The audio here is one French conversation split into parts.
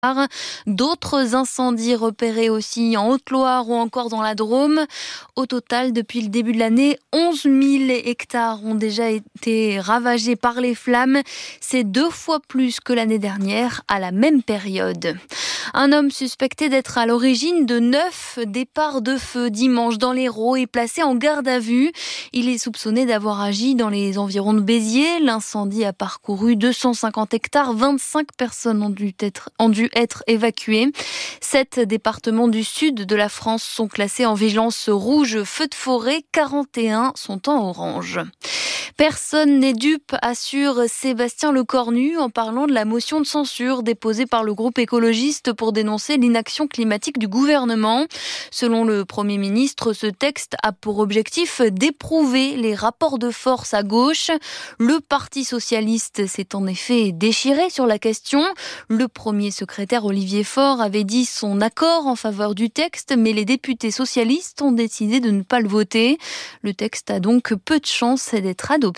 D'autres incendies repérés aussi en Haute-Loire ou encore dans la Drôme. Au total, depuis le début de l'année, 11 000 hectares ont déjà été ravagés par les flammes. C'est 2 fois plus que l'année dernière à la même période. Un homme suspecté d'être à l'origine de 9 départs de feu dimanche dans l'Hérault est placé en garde à vue. Il est soupçonné d'avoir agi dans les environs de Béziers. L'incendie a parcouru 250 hectares. 25 personnes ont dû être évacuées. 7 départements du sud de la France sont classés en vigilance rouge feu de forêt. 41 sont en orange. Personne n'est dupe, assure Sébastien Lecornu en parlant de la motion de censure déposée par le groupe écologiste pour dénoncer l'inaction climatique du gouvernement. Selon le Premier ministre, ce texte a pour objectif d'éprouver les rapports de force à gauche. Le Parti socialiste s'est en effet déchiré sur la question. Le premier secrétaire Olivier Faure avait dit son accord en faveur du texte, mais les députés socialistes ont décidé de ne pas le voter. Le texte a donc peu de chances d'être adopté.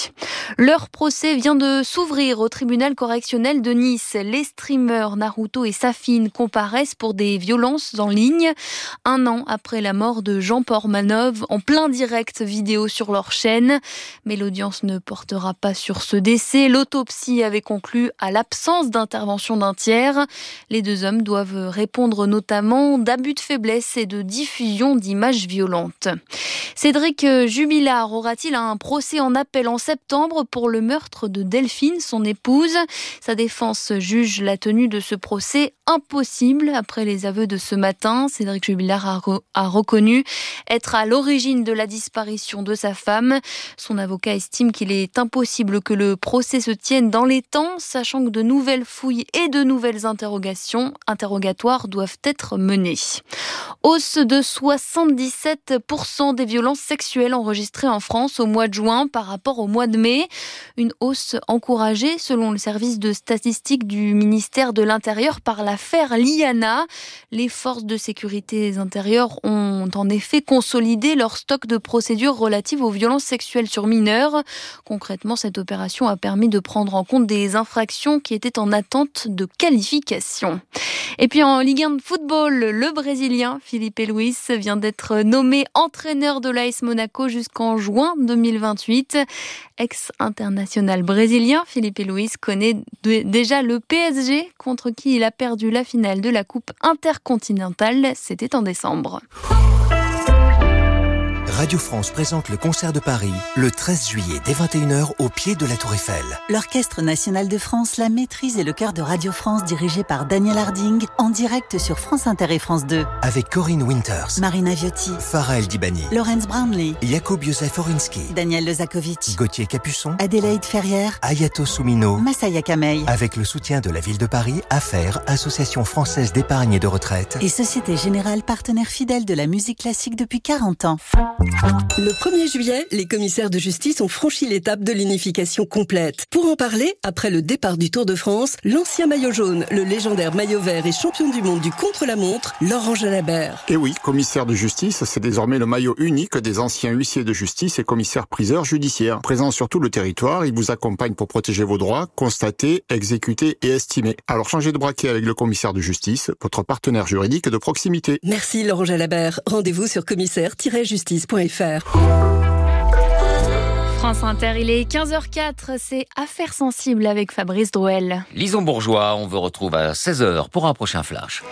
Leur procès vient de s'ouvrir au tribunal correctionnel de Nice. Les streamers Naruto et Safine comparaissent pour des violences en ligne. 1 an après la mort de Jean Portmanov, en plein direct vidéo sur leur chaîne. Mais l'audience ne portera pas sur ce décès. L'autopsie avait conclu à l'absence d'intervention d'un tiers. Les 2 hommes doivent répondre notamment d'abus de faiblesse et de diffusion d'images violentes. Cédric Jubilard aura-t-il un procès en appel en septembre pour le meurtre de Delphine, son épouse? Sa défense juge la tenue de ce procès impossible après les aveux de ce matin. Cédric Jubilard a reconnu être à l'origine de la disparition de sa femme. Son avocat estime qu'il est impossible que le procès se tienne dans les temps, sachant que de nouvelles fouilles et de nouvelles interrogatoires doivent être menées. Hausse de 77% des violences sexuelles enregistrées en France au mois de juin par rapport au mois de mai. Une hausse encouragée selon le service de statistique du ministère de l'Intérieur par l'affaire Liana. Les forces de sécurité intérieures ont en effet consolidé leur stock de procédures relatives aux violences sexuelles sur mineurs. Concrètement, cette opération a permis de prendre en compte des infractions qui étaient en attente de qualification. Et puis en Ligue 1 de football, le Brésilien Filipe Luis vient d'être nommé entraîneur de l'AS Monaco jusqu'en juin 2028. Ex-international brésilien, Filipe Luis connaît déjà le PSG contre qui il a perdu la finale de la Coupe intercontinentale. C'était en décembre. Radio France présente le concert de Paris le 13 juillet dès 21h au pied de la Tour Eiffel. L'Orchestre National de France, la Maîtrise et le Chœur de Radio France dirigé par Daniel Harding en direct sur France Inter et France 2. Avec Corinne Winters, Marina Viotti, Farah El Dibani, Laurence Brownlee, Jakub Józef Orinski, Daniel Lezakovic, Gauthier Capuçon, Adélaïde Ferrière, Ayato Soumino, Massaya Kamei. Avec le soutien de la ville de Paris, AFER, Association française d'épargne et de retraite, et Société Générale, partenaire fidèle de la musique classique depuis 40 ans. Le 1er juillet, les commissaires de justice ont franchi l'étape de l'unification complète. Pour en parler, après le départ du Tour de France, l'ancien maillot jaune, le légendaire maillot vert et champion du monde du contre-la-montre, Laurent Jalabert. Et oui, commissaire de justice, c'est désormais le maillot unique des anciens huissiers de justice et commissaires-priseurs judiciaires. Présents sur tout le territoire, ils vous accompagnent pour protéger vos droits, constater, exécuter et estimer. Alors changez de braquet avec le commissaire de justice, votre partenaire juridique de proximité. Merci Laurent Jalabert. Rendez-vous sur commissaire-justice.fr. France Inter, il est 15h04, c'est Affaires sensibles avec Fabrice Drouel. Lison Bourgeois, on vous retrouve à 16h pour un prochain flash.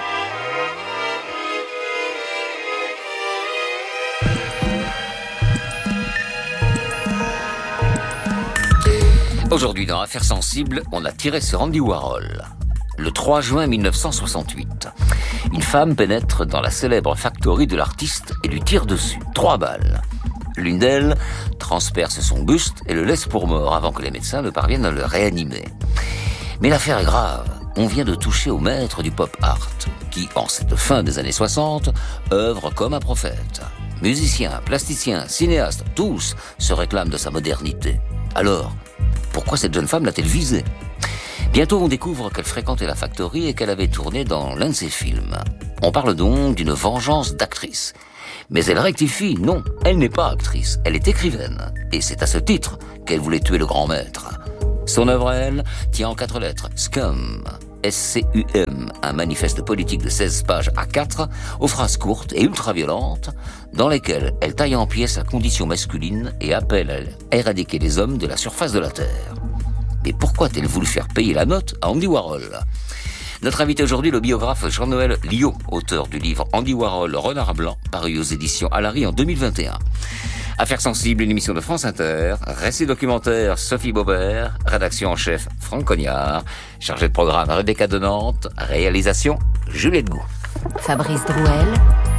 Aujourd'hui, dans Affaires sensibles, on a tiré sur Andy Warhol. Le 3 juin 1968, une femme pénètre dans la célèbre factory de l'artiste et lui tire dessus. 3 balles. L'une d'elles transperce son buste et le laisse pour mort avant que les médecins ne parviennent à le réanimer. Mais l'affaire est grave. On vient de toucher au maître du pop art, qui, en cette fin des années 60, œuvre comme un prophète. Musiciens, plasticiens, cinéastes, tous se réclament de sa modernité. Alors, pourquoi cette jeune femme l'a-t-elle visée ? Bientôt, on découvre qu'elle fréquentait la factory et qu'elle avait tourné dans l'un de ses films. On parle donc d'une vengeance d'actrice. Mais elle rectifie, non, elle n'est pas actrice, elle est écrivaine. Et c'est à ce titre qu'elle voulait tuer le grand maître. Son œuvre, elle, tient en 4 lettres, Scum. SCUM, un manifeste politique de 16 pages A4, aux phrases courtes et ultra-violentes, dans lesquelles elle taille en pièces la condition masculine et appelle à éradiquer les hommes de la surface de la Terre. Mais pourquoi a-t-elle voulu faire payer la note à Andy Warhol ? Notre invité aujourd'hui, le biographe Jean-Noël Liot, auteur du livre Andy Warhol, Renard Blanc, paru aux éditions Alary en 2021. Affaires sensibles, une émission de France Inter, récit documentaire Sophie Baubert, rédaction en chef Franck Cognard, chargé de programme Rebecca de Nantes, réalisation Juliette Gou. Fabrice Drouel.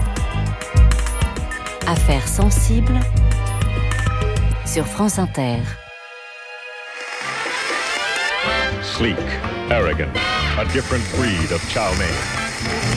Affaires sensibles sur France Inter. Sleek, arrogant, a different breed of chow mein.